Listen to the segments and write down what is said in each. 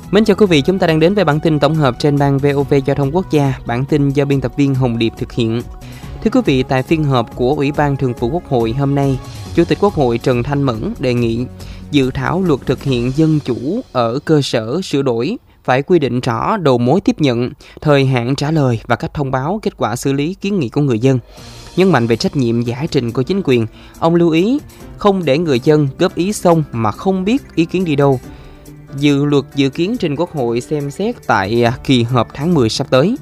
Mến chào quý vị, chúng ta đang đến với bản tin tổng hợp trên ban VOV Giao thông Quốc gia, bản tin do biên tập viên Hồng Điệp thực hiện. Thưa quý vị, tại phiên họp của Ủy ban Thường vụ Quốc hội hôm nay, Chủ tịch Quốc hội Trần Thanh Mẫn đề nghị dự thảo luật thực hiện dân chủ ở cơ sở sửa đổi phải quy định rõ đầu mối tiếp nhận, thời hạn trả lời và cách thông báo kết quả xử lý kiến nghị của người dân. Nhấn mạnh về trách nhiệm giải trình của chính quyền, ông lưu ý không để người dân góp ý xong mà không biết ý kiến đi đâu. Dự luật dự kiến trình Quốc hội xem xét tại kỳ họp tháng 10 sắp tới.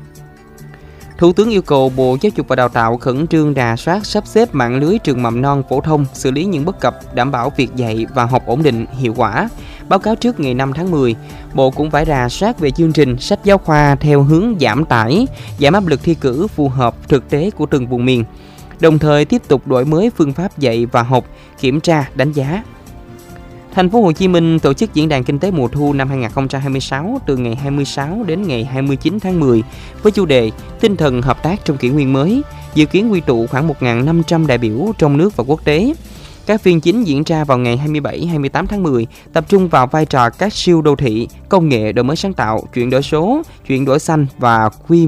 Thủ tướng yêu cầu Bộ Giáo dục và Đào tạo khẩn trương rà soát sắp xếp mạng lưới trường mầm non phổ thông, xử lý những bất cập, đảm bảo việc dạy và học ổn định, hiệu quả. Báo cáo trước ngày 5 tháng 10, Bộ cũng phải rà soát về chương trình sách giáo khoa theo hướng giảm tải, giảm áp lực thi cử phù hợp thực tế của từng vùng miền. Đồng thời tiếp tục đổi mới phương pháp dạy và học, kiểm tra, đánh giá. Thành phố Hồ Chí Minh tổ chức diễn đàn kinh tế mùa thu năm 2026 từ ngày 26 đến ngày 29 tháng 10 với chủ đề Tinh thần hợp tác trong kỷ nguyên mới, dự kiến quy tụ khoảng 1.500 đại biểu trong nước và quốc tế. Các phiên chính diễn ra vào ngày 27-28 tháng 10, tập trung vào vai trò các siêu đô thị, công nghệ đổi mới sáng tạo, chuyển đổi số, chuyển đổi xanh và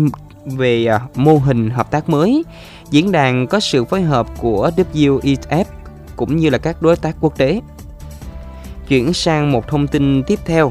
về mô hình hợp tác mới. Diễn đàn có sự phối hợp của WEF cũng như là các đối tác quốc tế. Chuyển sang một thông tin tiếp theo.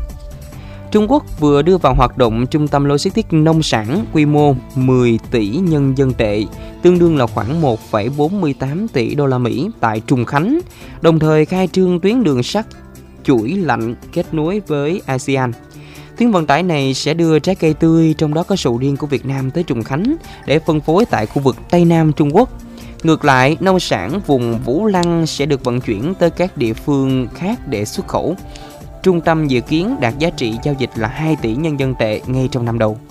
Trung Quốc vừa đưa vào hoạt động trung tâm logistics nông sản quy mô 10 tỷ nhân dân tệ, tương đương là khoảng 1,48 tỷ đô la Mỹ tại Trùng Khánh, đồng thời khai trương tuyến đường sắt chuỗi lạnh kết nối với ASEAN. Tuyến vận tải này sẽ đưa trái cây tươi, trong đó có sầu riêng của Việt Nam tới Trùng Khánh để phân phối tại khu vực Tây Nam Trung Quốc. Ngược lại, nông sản vùng Vũ Lăng sẽ được vận chuyển tới các địa phương khác để xuất khẩu. Trung tâm dự kiến đạt giá trị giao dịch là 2 tỷ nhân dân tệ ngay trong năm đầu.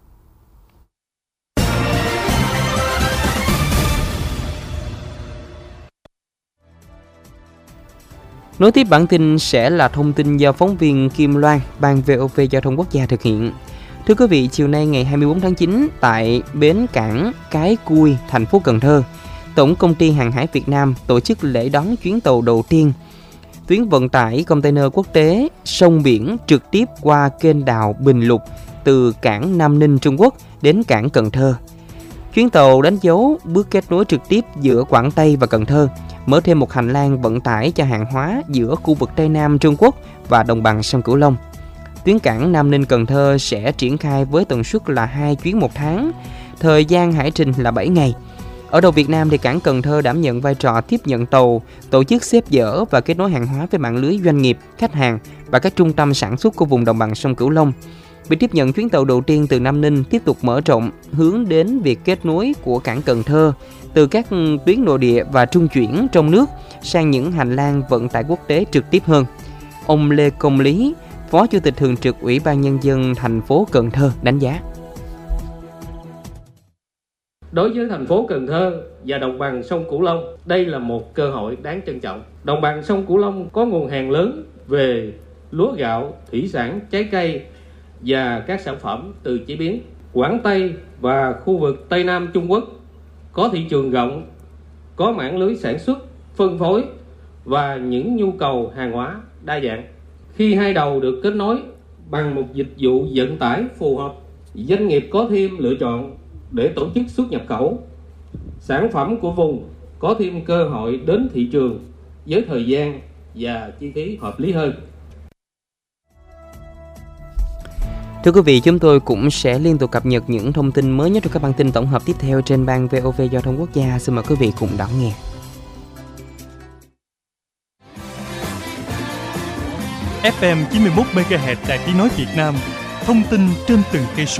Nối tiếp bản tin sẽ là thông tin do phóng viên Kim Loan, ban VOV Giao thông Quốc gia thực hiện. Thưa quý vị, chiều nay ngày 24 tháng 9 tại bến cảng Cái Cui, thành phố Cần Thơ, Tổng công ty Hàng hải Việt Nam tổ chức lễ đón chuyến tàu đầu tiên tuyến vận tải container quốc tế sông biển trực tiếp qua kênh đào Bình Lục từ cảng Nam Ninh Trung Quốc đến cảng Cần Thơ. Chuyến tàu đánh dấu bước kết nối trực tiếp giữa Quảng Tây và Cần Thơ, mở thêm một hành lang vận tải cho hàng hóa giữa khu vực Tây Nam Trung Quốc và đồng bằng sông Cửu Long. Tuyến cảng Nam Ninh Cần Thơ sẽ triển khai với tần suất là 2 chuyến một tháng, thời gian hải trình là 7 ngày. Ở đầu Việt Nam thì cảng Cần Thơ đảm nhận vai trò tiếp nhận tàu, tổ chức xếp dỡ và kết nối hàng hóa với mạng lưới doanh nghiệp, khách hàng và các trung tâm sản xuất của vùng đồng bằng sông Cửu Long. Việc tiếp nhận chuyến tàu đầu tiên từ Nam Ninh tiếp tục mở rộng hướng đến việc kết nối của cảng Cần Thơ từ các tuyến nội địa và trung chuyển trong nước sang những hành lang vận tải quốc tế trực tiếp hơn. Ông Lê Công Lý, Phó Chủ tịch Thường trực Ủy ban Nhân dân thành phố Cần Thơ đánh giá. Đối với thành phố Cần Thơ và đồng bằng sông Cửu Long, đây là một cơ hội đáng trân trọng. Đồng bằng sông Cửu Long có nguồn hàng lớn về lúa gạo, thủy sản, trái cây và các sản phẩm từ chế biến. Quảng Tây và khu vực Tây Nam Trung Quốc có thị trường rộng, có mạng lưới sản xuất, phân phối và những nhu cầu hàng hóa đa dạng. Khi hai đầu được kết nối bằng một dịch vụ vận tải phù hợp, doanh nghiệp có thêm lựa chọn để tổ chức xuất nhập khẩu. Sản phẩm của vùng có thêm cơ hội đến thị trường với thời gian và chi phí hợp lý hơn. Thưa quý vị, chúng tôi cũng sẽ liên tục cập nhật những thông tin mới nhất trong các bản tin tổng hợp tiếp theo trên ban VOV Giao thông Quốc gia. Xin mời quý vị cùng đón nghe. FM 91 MHz Đài Tiếng nói Việt Nam, thông tin trên từng cây số.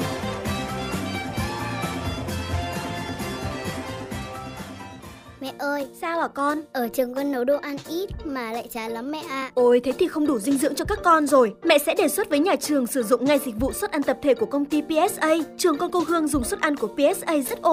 Mẹ ơi, sao hả con? Ở trường con nấu đồ ăn ít mà lại chán lắm mẹ ạ. Ôi, thế thì không đủ dinh dưỡng cho các con rồi. Mẹ sẽ đề xuất với nhà trường sử dụng ngay dịch vụ suất ăn tập thể của công ty PSA. Trường con cô Hương dùng suất ăn của PSA rất ổn.